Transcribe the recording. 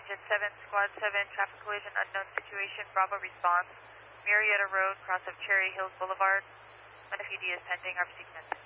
Engine 7, Squad 7, traffic collision, unknown situation, Bravo response, Marietta Road, cross of Cherry Hills Boulevard. NFED is pending, RPC commence.